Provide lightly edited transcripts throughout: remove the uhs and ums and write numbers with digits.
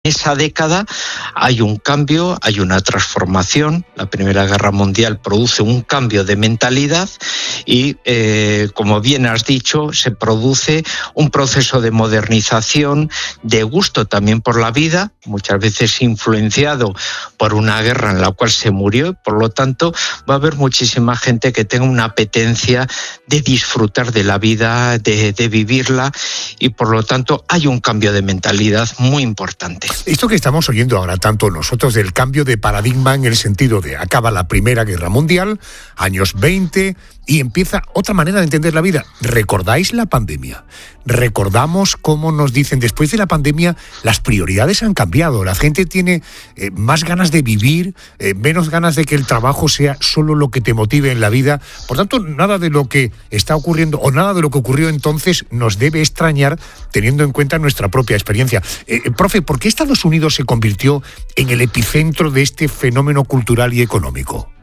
esa década hay un cambio, hay una transformación. La Primera Guerra Mundial produce un cambio de mentalidad y, como bien has dicho, se produce un proceso de modernización, de gusto también por la vida, muchas veces influenciado por una guerra en la cual se murió. Por lo tanto, va a haber muchísima gente que tenga una apetencia de disfrutar de la vida, de vivirla, y por lo tanto hay un cambio de mentalidad muy importante. Esto que estamos oyendo ahora tanto nosotros del cambio de paradigma en el sentido de acaba la Primera Guerra Mundial, años 20, y empieza otra manera de entender la vida. ¿Recordáis la pandemia? Recordamos cómo nos dicen, después de la pandemia las prioridades han cambiado, la gente tiene más ganas de vivir, menos ganas de que el trabajo sea solo lo que te motive en la vida. Por tanto, nada de lo que está ocurriendo o nada de lo que ocurrió entonces nos debe extrañar teniendo en cuenta nuestra propia experiencia. Profe, ¿por qué Estados Unidos se convirtió en el epicentro de este fenómeno cultural y económico?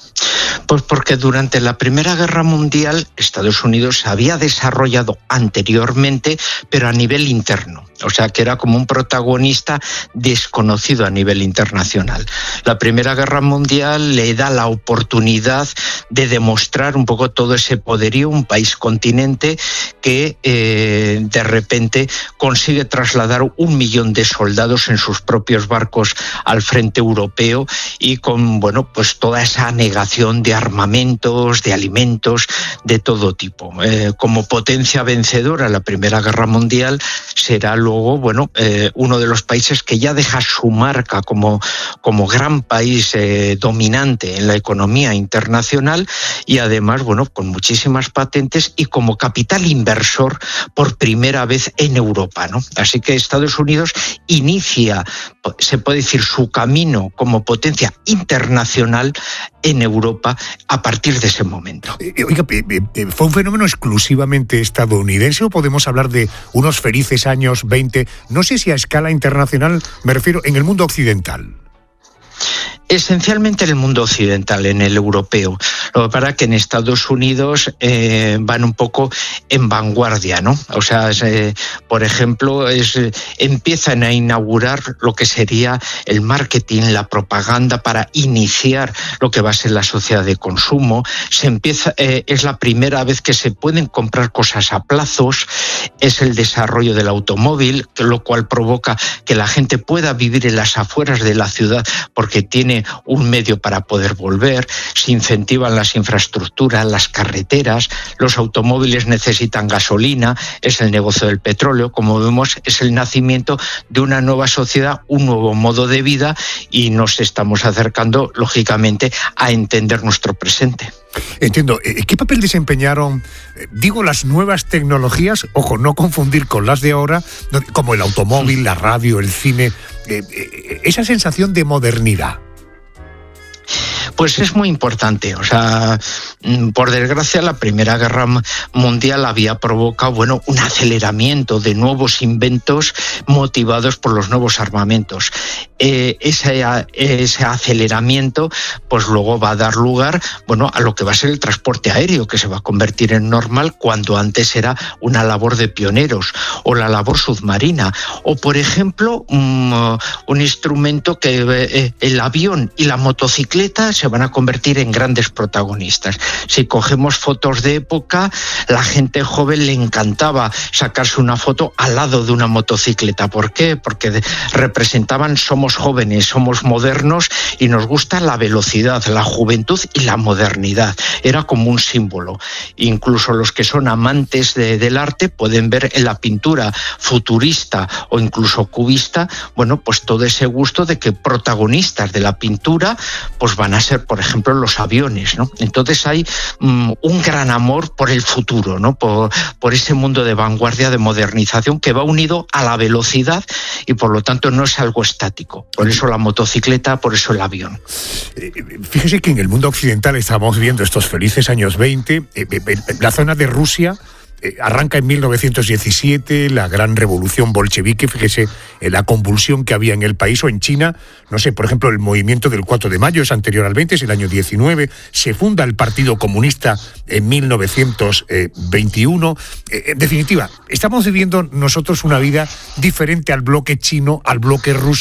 Pues porque durante la Primera Guerra Mundial Estados Unidos se había desarrollado anteriormente, pero a nivel interno. O sea, que era como un protagonista desconocido a nivel internacional. La Primera Guerra Mundial le da la oportunidad de demostrar un poco todo ese poderío, un país continente que de repente consigue trasladar 1 millón de soldados en sus propios barcos al frente europeo y con, bueno, pues toda esa negación de armamentos, de alimentos, de todo tipo. Como potencia vencedora en la Primera Guerra Mundial será luego, bueno, uno de los países que ya deja su marca como gran país dominante en la economía internacional y además, bueno, con muchísimas patentes y como capital inversor por primera vez en Europa, ¿no? Así que Estados Unidos inicia, se puede decir, su camino como potencia internacional en Europa a partir de ese momento. Oiga, ¿fue un fenómeno exclusivamente estadounidense o podemos hablar de unos felices años 20? No sé si a escala internacional, me refiero en el mundo occidental. Esencialmente en el mundo occidental, en el europeo. Lo que pasa es que en Estados Unidos van un poco en vanguardia, ¿no? O sea, por ejemplo, empiezan a inaugurar lo que sería el marketing, la propaganda para iniciar lo que va a ser la sociedad de consumo. Es la primera vez que se pueden comprar cosas a plazos, es el desarrollo del automóvil, lo cual provoca que la gente pueda vivir en las afueras de la ciudad porque tiene un medio para poder volver, se incentivan las infraestructuras, las carreteras, los automóviles necesitan gasolina, es el negocio del petróleo, como vemos es el nacimiento de una nueva sociedad, un nuevo modo de vida y nos estamos acercando lógicamente a entender nuestro presente. Entiendo. ¿Qué papel desempeñaron, las nuevas tecnologías, ojo, no confundir con las de ahora, como el automóvil, la radio, el cine, esa sensación de modernidad? Pues es muy importante. O sea, por desgracia, la Primera Guerra Mundial había provocado, bueno, un aceleramiento de nuevos inventos motivados por los nuevos armamentos. Ese aceleramiento, pues luego va a dar lugar, bueno, a lo que va a ser el transporte aéreo, que se va a convertir en normal cuando antes era una labor de pioneros, o la labor submarina, o por ejemplo, un instrumento que el avión y la motocicleta se van a convertir en grandes protagonistas. Si cogemos fotos de época, la gente joven le encantaba sacarse una foto al lado de una motocicleta. ¿Por qué? Porque representaban somos jóvenes, somos modernos y nos gusta la velocidad, la juventud y la modernidad. Era como un símbolo. Incluso los que son amantes del arte pueden ver en la pintura futurista o incluso cubista, bueno, pues todo ese gusto de que protagonistas de la pintura pues van a ser, por ejemplo, los aviones, ¿no? Entonces hay un gran amor por el futuro, ¿no? Por ese mundo de vanguardia, de modernización que va unido a la velocidad y por lo tanto no es algo estático. Por eso la motocicleta, por eso el avión. Fíjese que en el mundo occidental estamos viendo estos felices años 20, la zona de Rusia, arranca en 1917 la gran revolución bolchevique, fíjese la convulsión que había en el país, o en China, no sé, por ejemplo, el movimiento del 4 de mayo es anterior al 20, es el año 19, se funda el Partido Comunista en 1921. En definitiva, estamos viviendo nosotros una vida diferente al bloque chino, al bloque ruso,